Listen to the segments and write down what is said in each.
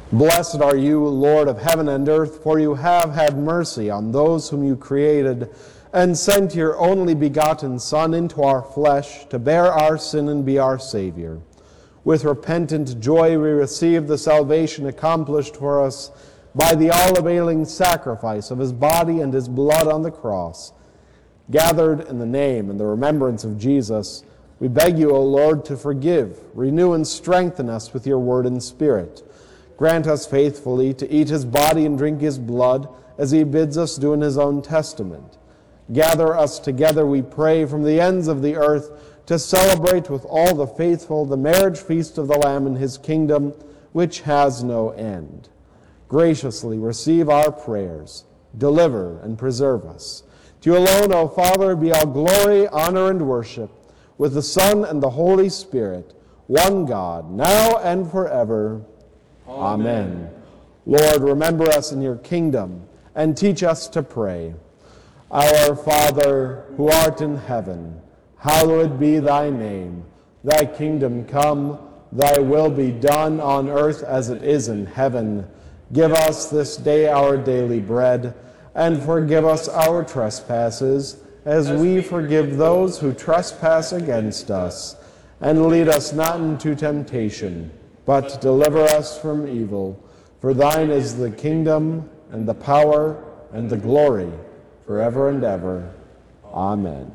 Blessed are you, Lord of heaven and earth, for you have had mercy on those whom you created, and sent your only begotten Son into our flesh to bear our sin and be our Savior. With repentant joy we receive the salvation accomplished for us by the all-availing sacrifice of his body and his blood on the cross. Gathered in the name and the remembrance of Jesus, we beg you, O Lord, to forgive, renew, and strengthen us with your word and spirit. Grant us faithfully to eat his body and drink his blood, as he bids us do in his own testament. Gather us together, we pray, from the ends of the earth, to celebrate with all the faithful the marriage feast of the Lamb in his kingdom, which has no end. Graciously receive our prayers. Deliver and preserve us. To you alone, O Father, be all glory, honor, and worship, with the Son and the Holy Spirit, one God, now and forever. Amen. Lord, remember us in your kingdom, and teach us to pray. Our Father, who art in heaven, hallowed be thy name. Thy kingdom come, thy will be done on earth as it is in heaven. Give us this day our daily bread, and forgive us our trespasses, as we forgive those who trespass against us. And lead us not into temptation, but deliver us from evil. For thine is the kingdom, and the power, and the glory, forever and ever. Amen.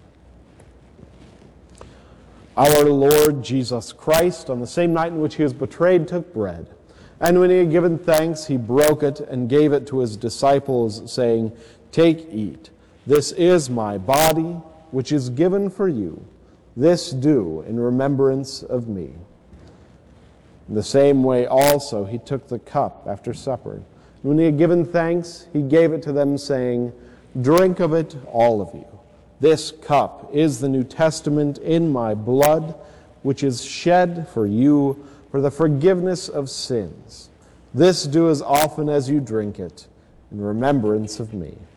Our Lord Jesus Christ, on the same night in which he was betrayed, took bread. And when he had given thanks, he broke it and gave it to his disciples, saying, "Take, eat. This is my body, which is given for you. This do in remembrance of me." In the same way also he took the cup after supper. And when he had given thanks, he gave it to them, saying, "Drink of it, all of you. This cup is the New Testament in my blood, which is shed for you for the forgiveness of sins. This do as often as you drink it in remembrance of me."